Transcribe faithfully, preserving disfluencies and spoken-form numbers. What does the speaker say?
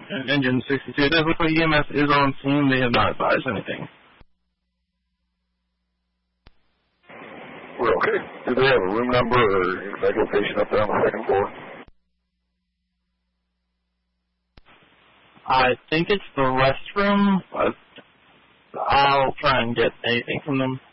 Engine sixty-two. It does look like E M S is on scene. They have not advised anything. We're okay. Do they have a room number or exact location up there on the second floor? I think it's the restroom, but I'll try and get anything from them.